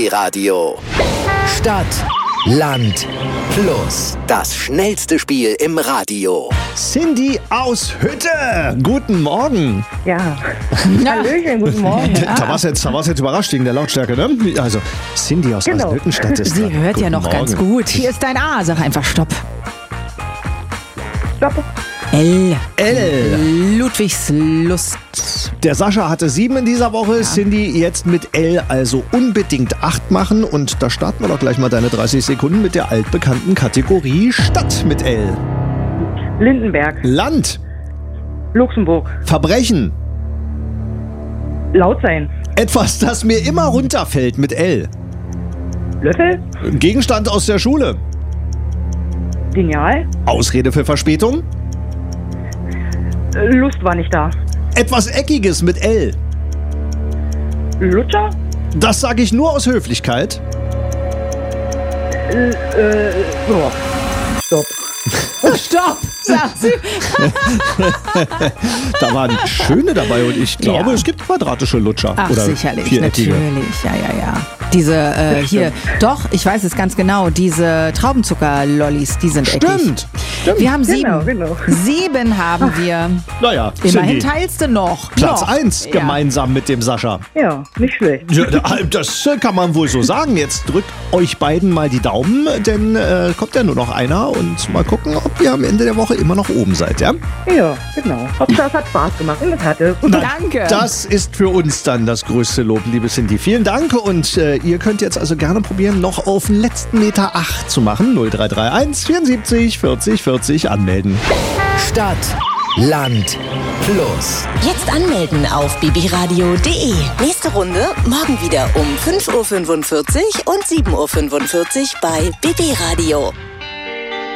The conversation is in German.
Bibi Radio. Stadt, Land, Fluss. Das schnellste Spiel im Radio. Cindy aus Hütte. Guten Morgen. Ja. Hallöchen, guten Morgen. Da war's jetzt überrascht wegen der Lautstärke, ne? Also, Cindy aus Hüttenstadt ist Sie da. hört ja Guten noch ganz Morgen. gut. Hier ist dein A. Sag einfach Stopp. Stopp. L. L. Ludwigslust. Der Sascha hatte 7 in dieser Woche. Cindy jetzt mit L, also unbedingt 8 machen. Und da starten wir doch gleich mal deine 30 Sekunden mit der altbekannten Kategorie Stadt mit L. Lindenberg. Land. Luxemburg. Verbrechen. Laut sein. Etwas, das mir immer runterfällt mit L. Löffel. Gegenstand aus der Schule. Lineal. Ausrede für Verspätung. Lust war nicht da. Etwas Eckiges mit L. Lutscher. Das sage ich nur aus Höflichkeit. So. Stopp. Stopp, sagt sie. Da waren schöne dabei und ich glaube, Ja. es gibt quadratische Lutscher. Ach, oder sicherlich, viereckige. natürlich. Ja. Diese, hier, doch, ich weiß es ganz genau, diese Traubenzucker-Lollis, die sind eckig. Stimmt. Wir haben 7. Genau. 7 haben wir. Naja, Immerhin Cindy, teilst du noch. Platz noch. 1 Ja. gemeinsam mit dem Sascha. Ja, nicht schlecht. Ja, das kann man wohl so sagen. Jetzt drückt euch beiden mal die Daumen, denn kommt ja nur noch einer und mal gucken, ob ihr am Ende der Woche immer noch oben seid, ja? Ja, genau. Hauptsache, es hat Spaß gemacht. Und das hat es. Danke. Das ist für uns dann das größte Lob, liebe Cindy. Vielen Dank und ihr könnt jetzt also gerne probieren, noch auf den letzten Meter 8 zu machen. 0331 74 40 40 anmelden. Stadt, Land, Fluss. Jetzt anmelden auf bibiradio.de. Nächste Runde morgen wieder um 5.45 Uhr und 7.45 Uhr bei Bibi Radio.